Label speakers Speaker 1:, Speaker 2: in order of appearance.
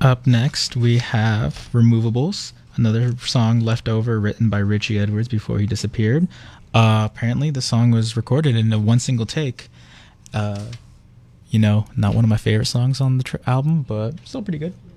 Speaker 1: Up next, we have Removables, another song left over written by Richie Edwards before he disappeared. Apparently, the song was recorded in a one single take. Not one of my favorite songs on the album, but still pretty good.